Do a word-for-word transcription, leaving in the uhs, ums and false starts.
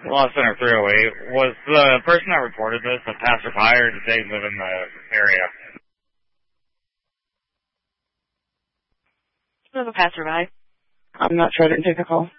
Law Center three oh eight. Was the person that reported this a passerby, or did they live in the area? It was a passerby. I'm not sure I didn't take the call.